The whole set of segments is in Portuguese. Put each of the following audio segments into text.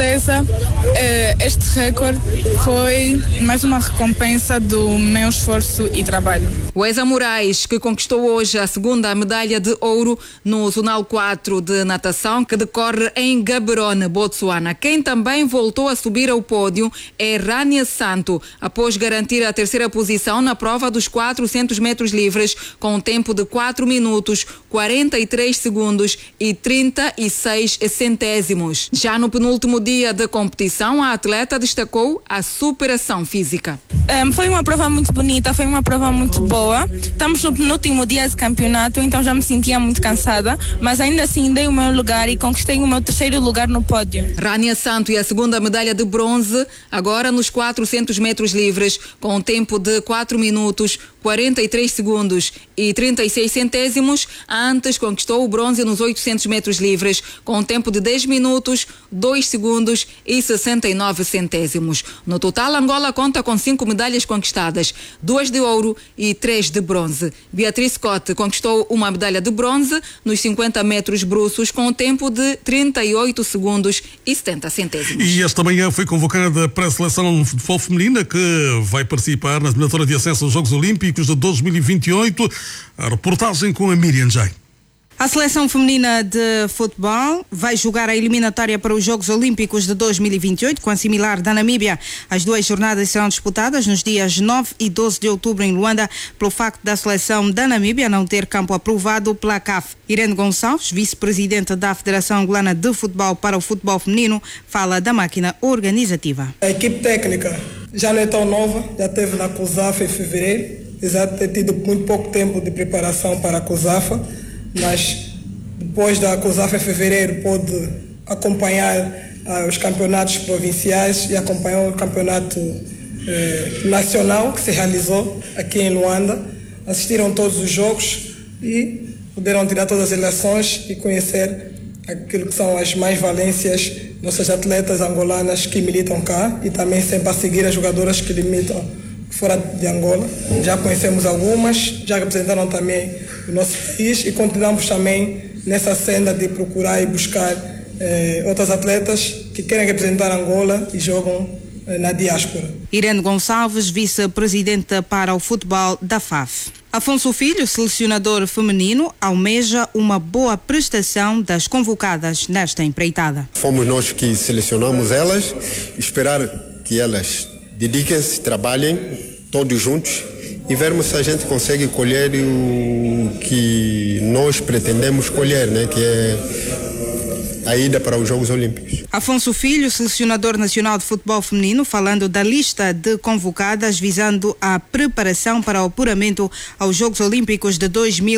certeza, este recorde foi mais uma recompensa do meu esforço e trabalho. Wesley Moraes, que conquistou hoje a segunda medalha de ouro no Zonal 4 de natação, que decorre em Gaborone, Botsuana. Quem também voltou a subir ao pódio é Rania Santo, após garantir a terceira posição na prova dos 400 metros livres, com um tempo de 4 minutos, 43 segundos e 36 centésimos. Já no penúltimo dia da competição, a atleta destacou a superação física. Foi uma prova muito bonita, foi uma prova muito boa. Estamos no penúltimo dia de campeonato, então já me sentia muito cansada, mas ainda assim dei o meu lugar e conquistei o meu terceiro lugar no pódio. Rania Santo e a segunda medalha de bronze, agora nos 400 metros livres, com um tempo de 4 minutos, 43 segundos e 36 centésimos. Antes conquistou o bronze nos 800 metros livres, com um tempo de 10 minutos, 2 segundos e 69 centésimos. No total, Angola conta com 5 medalhas conquistadas, 2 de ouro e 3 de bronze. Beatriz Scott conquistou uma medalha de bronze nos 50 metros bruços, com um tempo de 38 segundos e 70 centésimos. E esta manhã foi convocada para a seleção de futebol feminina, que vai participar na eliminatória de acesso aos Jogos Olímpicos de 2028. A reportagem com a Miriam Jay. A seleção feminina de futebol vai jogar a eliminatória para os Jogos Olímpicos de 2028 com a similar da Namíbia. As duas jornadas serão disputadas nos dias 9 e 12 de outubro em Luanda, pelo facto da seleção da Namíbia não ter campo aprovado pela CAF. Irene Gonçalves, vice-presidente da Federação Angolana de Futebol para o Futebol Feminino, fala da máquina organizativa. A equipe técnica já não é tão nova, já esteve na COSAFA em fevereiro, apesar de ter tido muito pouco tempo de preparação para a COSAFA, mas depois da COSAFA em fevereiro pôde acompanhar os campeonatos provinciais e acompanhar o campeonato nacional que se realizou aqui em Luanda. Assistiram todos os jogos e puderam tirar todas as relações e conhecer aquilo que são as mais-valências nossas atletas angolanas que militam cá e também sempre a seguir as jogadoras que militam fora de Angola. Já conhecemos algumas, já representaram também o nosso país e continuamos também nessa senda de procurar e buscar outras atletas que querem representar Angola e jogam na diáspora. Irene Gonçalves, vice-presidenta para o futebol da FAF. Afonso Filho, selecionador feminino, almeja uma boa prestação das convocadas nesta empreitada. Fomos nós que selecionamos elas, esperar que elas dediquem-se, trabalhem todos juntos e vermos se a gente consegue colher o que nós pretendemos colher, né? Que é a ida para os Jogos Olímpicos. Afonso Filho, selecionador nacional de futebol feminino, falando da lista de convocadas visando a preparação para o apuramento aos Jogos Olímpicos de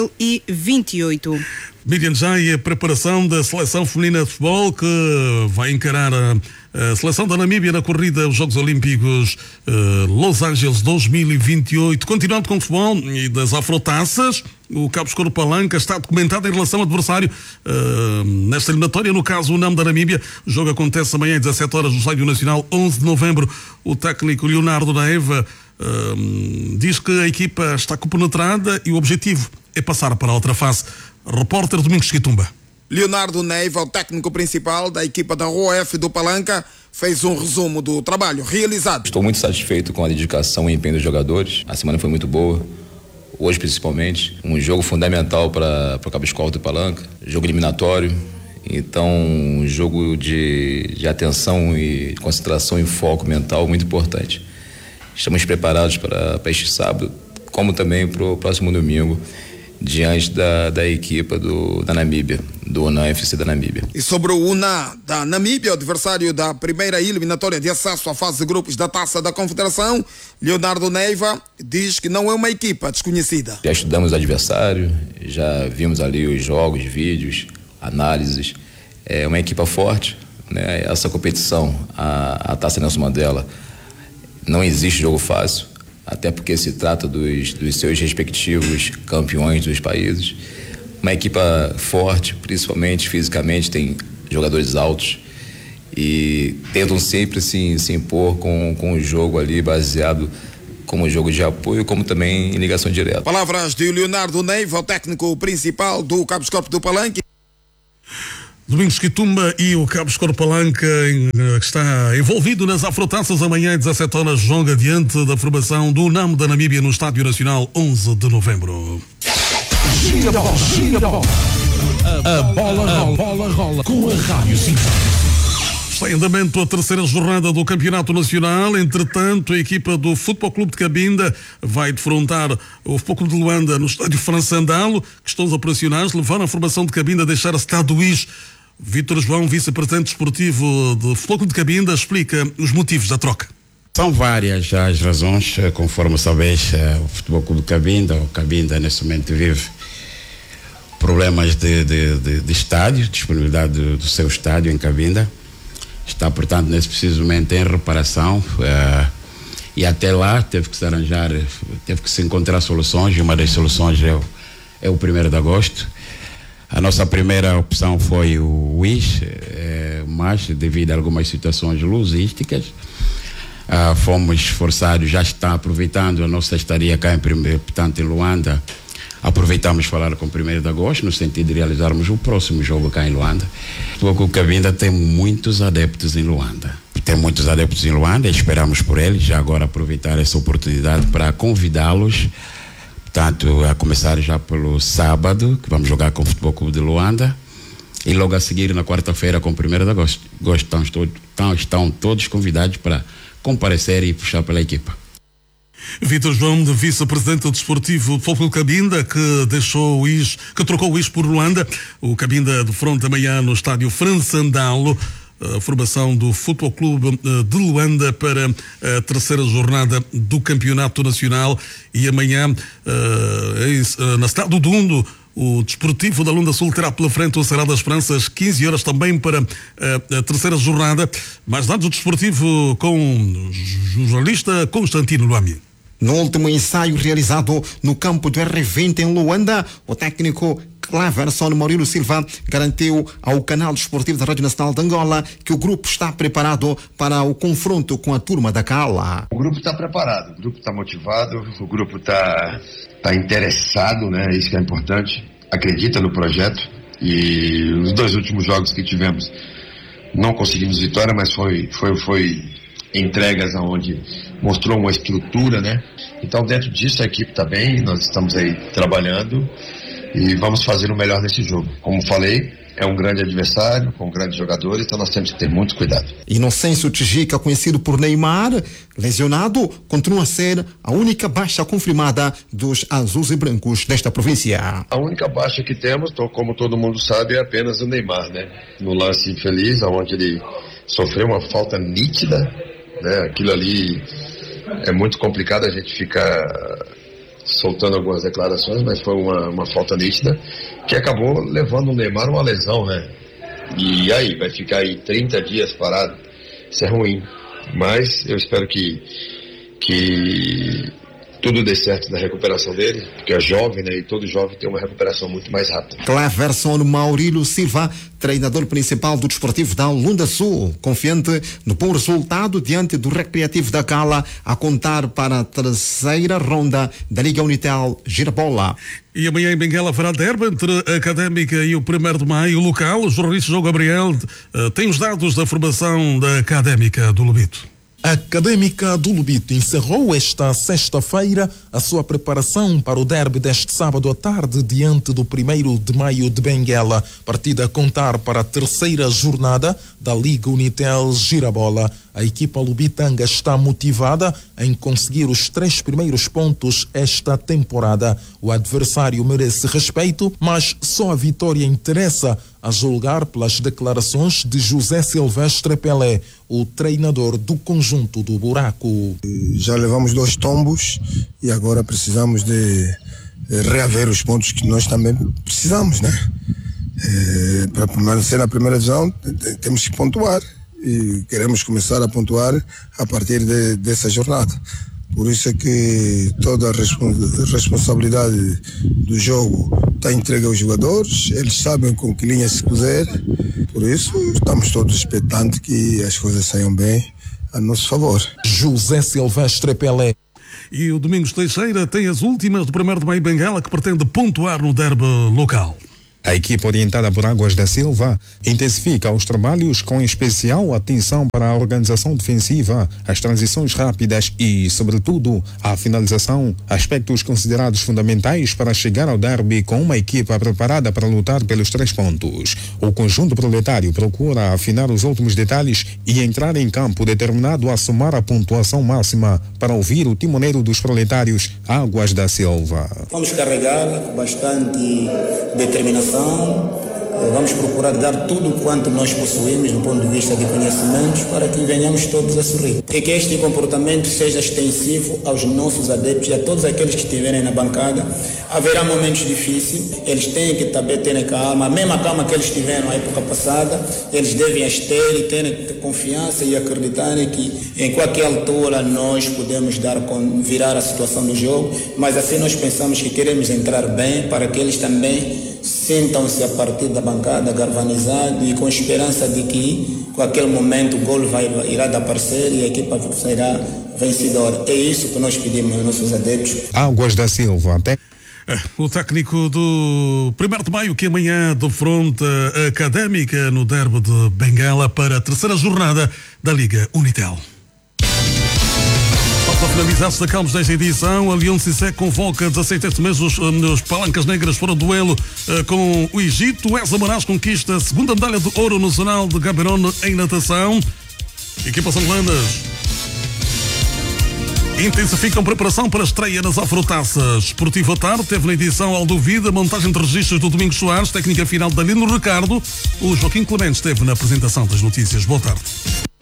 2028. Miriam Jay, a preparação da seleção feminina de futebol que vai encarar a seleção da Namíbia na corrida aos Jogos Olímpicos Los Angeles 2028. Continuando com o futebol e das afrotaças, o Cabo Escuro Palanca está documentado em relação ao adversário nesta eliminatória, no caso o NAM da Namíbia. O jogo acontece amanhã às 17 horas no Estádio Nacional, 11 de novembro. O técnico Leonardo Neiva diz que a equipa está compenetrada e o objetivo é passar para a outra fase. Repórter Domingos Quitumba. Leonardo Neiva, o técnico principal da equipa da ROF do Palanca, fez um resumo do trabalho realizado. Estou muito satisfeito com a dedicação e empenho dos jogadores. A semana foi muito boa. Hoje, principalmente, um jogo fundamental para o Cabo Escuro do Palanca, jogo eliminatório. Então, um jogo de atenção e concentração e foco mental muito importante. Estamos preparados para este sábado, como também para o próximo domingo, diante da equipa da Namíbia, do UNA FC da Namíbia. E sobre o UNA da Namíbia, adversário da primeira eliminatória de acesso à fase de grupos da Taça da Confederação, Leonardo Neiva diz que não é uma equipa desconhecida. Já estudamos o adversário, já vimos ali os jogos, vídeos, análises. É uma equipa forte, né? Essa competição, a Taça Nelson Mandela, não existe jogo fácil, até porque se trata dos seus respectivos campeões dos países. Uma equipa forte, principalmente fisicamente, tem jogadores altos e tentam sempre se impor com o jogo ali baseado como jogo de apoio, como também em ligação direta. Palavras de Leonardo Neiva, o técnico principal do Cabo Escuro do Palanque. Domingos Quitumba e o Cabo Escorpalanca está envolvido nas Afrotaças. Amanhã, às 17 horas, joga diante da formação do UNAM da Namíbia no Estádio Nacional, 11 de novembro. Gira a bola. A bola rola com a Rádio Cidade. Está em andamento a terceira jornada do Campeonato Nacional. Entretanto, a equipa do Futebol Clube de Cabinda vai defrontar o Futebol Clube de Luanda no estádio Françandalo. Questões operacionais levaram a formação de Cabinda a deixar a cidade do Is. Vítor João, vice-presidente desportivo do Futebol Clube de Cabinda, explica os motivos da troca. São várias as razões, conforme sabes, o Futebol Clube de Cabinda, o Cabinda nesse momento vive problemas de estádio, disponibilidade do seu estádio em Cabinda. Está, portanto, nesse preciso momento em reparação e até lá teve que se encontrar soluções, e uma das soluções é o 1º de agosto. A nossa primeira opção foi o WIS, mas devido a algumas situações logísticas, fomos forçados, já está aproveitando a nossa estadia cá portanto, em Luanda, aproveitamos falar com o 1º de agosto, no sentido de realizarmos o próximo jogo cá em Luanda. O Cabinda tem muitos adeptos em Luanda. E esperamos por eles, já agora aproveitar essa oportunidade para convidá-los, portanto, a começar já pelo sábado, que vamos jogar com o Futebol Clube de Luanda, e logo a seguir na quarta-feira com o 1º de agosto. Estão todos convidados para comparecer e puxar pela equipa. Vítor João, vice-presidente desportivo do Futebol Cabinda, que trocou o IS por Luanda. O Cabinda defronta amanhã no estádio Françandalo a formação do Futebol Clube de Luanda para a terceira jornada do Campeonato Nacional. E amanhã, na cidade do Dundo, o Desportivo da Lunda Sul terá pela frente o Será das Esperanças, 15 horas também para a terceira jornada. Mais dados do Desportivo com o jornalista Constantino Luami. No último ensaio realizado no campo do R20 em Luanda, o técnico Cleverson Maurílio Silva garantiu ao canal desportivo da Rádio Nacional de Angola que o grupo está preparado para o confronto com a turma da Cala. O grupo está preparado, o grupo está motivado, o grupo está interessado, né? Isso que é importante, acredita no projeto. E os 2 últimos jogos que tivemos não conseguimos vitória, mas foi entregas aonde mostrou uma estrutura, né? Então, dentro disso, a equipe está bem, nós estamos aí trabalhando e vamos fazer o melhor nesse jogo. Como falei, é um grande adversário, com grandes jogadores, então nós temos que ter muito cuidado. Inocêncio Tijica, conhecido por Neymar, lesionado, continua a ser a única baixa confirmada dos azuis e brancos desta província. A única baixa que temos, como todo mundo sabe, é apenas o Neymar, né? No lance infeliz, onde ele sofreu uma falta nítida, né? Aquilo ali é muito complicado a gente ficar soltando algumas declarações, mas foi uma falta nítida que acabou levando o Neymar a uma lesão, né? E aí, vai ficar aí 30 dias parado. Isso é ruim, mas eu espero que tudo dê certo na recuperação dele, porque é jovem, né? E todo jovem tem uma recuperação muito mais rápida. Cleverson Maurílio Silva, treinador principal do Desportivo da Lunda Sul, confiante no bom resultado diante do Recreativo da Cala, a contar para a terceira ronda da Liga Unitel Girabola. E amanhã em Benguela haverá derby entre a Académica e o 1º de Maio. O local, o jornalista João Gabriel tem os dados da formação da Académica do Lubito. A Académica do Lubito encerrou esta sexta-feira a sua preparação para o derby deste sábado à tarde diante do 1º de Maio de Benguela, partida a contar para a terceira jornada da Liga Unitel Girabola. A equipa lubitanga está motivada em conseguir os 3 primeiros pontos esta temporada. O adversário merece respeito, mas só a vitória interessa, a julgar pelas declarações de José Silvestre Pelé, o treinador do conjunto do Buraco. Já levamos 2 tombos e agora precisamos de reaver os pontos que nós também precisamos, né? Para permanecer na primeira divisão temos que pontuar e queremos começar a pontuar a partir dessa jornada. Por isso é que toda a responsabilidade do jogo está entregue aos jogadores, eles sabem com que linha se puser, por isso estamos todos expectantes que as coisas saiam bem a nosso favor. José Silvestre Pelé. E o Domingos Teixeira tem as últimas do 1º de Maio Benguela, que pretende pontuar no derby local. A equipa orientada por Águas da Silva intensifica os trabalhos com especial atenção para a organização defensiva, as transições rápidas e, sobretudo, a finalização, aspectos considerados fundamentais para chegar ao derby com uma equipa preparada para lutar pelos 3 pontos. O conjunto proletário procura afinar os últimos detalhes e entrar em campo determinado a somar a pontuação máxima para ouvir o timoneiro dos proletários, Águas da Silva. Vamos carregar com bastante determinação. Vamos procurar dar tudo quanto nós possuímos do ponto de vista de conhecimentos para que venhamos todos a sorrir. E que este comportamento seja extensivo aos nossos adeptos e a todos aqueles que estiverem na bancada. Haverá momentos difíceis, eles têm que também ter calma, a mesma calma que eles tiveram na época passada, eles devem ter e ter confiança e acreditarem que em qualquer altura nós podemos virar a situação do jogo, mas assim nós pensamos que queremos entrar bem para que eles também sintam-se a partir da bancada galvanizados e com esperança de que com aquele momento o gol irá aparecer e a equipa será vencedora. É isso que nós pedimos aos nossos adeptos. Águas da Silva. O técnico do 1º de maio que amanhã defronta a Académica no derby de Benguela para a 3ª jornada da Liga Unitel. Para finalizar, destacamos desta edição, a Leão Cissé convoca 16 este mês os Palancas Negras para o duelo com o Egito. Eza Moraes conquista a 2ª medalha de ouro nacional de Gaborone em natação. Equipas angolanas intensificam preparação para a estreia nas Afrotaças. Esportivo à tarde teve na edição Aldovida, montagem de registros do Domingos Soares, técnica final de Dalino Ricardo. O Joaquim Clemente esteve na apresentação das notícias. Boa tarde.